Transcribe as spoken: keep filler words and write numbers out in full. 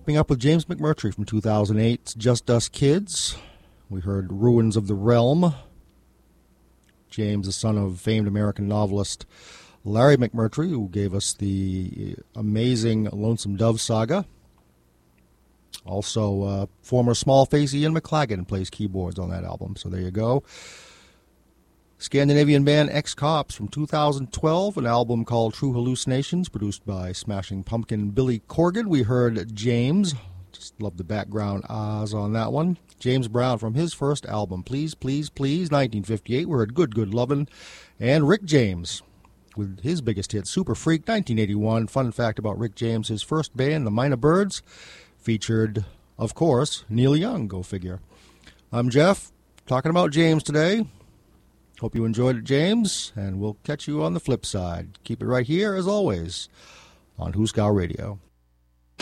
Wrapping up with James McMurtry from two thousand eight's Just Us Kids. We heard Ruins of the Realm. James, the son of famed American novelist Larry McMurtry, who gave us the amazing Lonesome Dove saga. Also, uh, former Small Face Ian McLagan plays keyboards on that album, so there you go. Scandinavian band Ex-Cops from two thousand twelve, an album called True Hallucinations, produced by Smashing Pumpkin Billy Corgan. We heard James, just love the background ahs on that one. James Brown from his first album, Please, Please, Please, nineteen fifty-eight. We heard Good, Good Lovin'. And Rick James with his biggest hit, Super Freak, nineteen eighty-one. Fun fact about Rick James, his first band, the Minor Birds, featured, of course, Neil Young, go figure. I'm Jeff, talking about James today. Hope you enjoyed it, James, and we'll catch you on the flip side. Keep it right here, as always, on Who's Got Radio.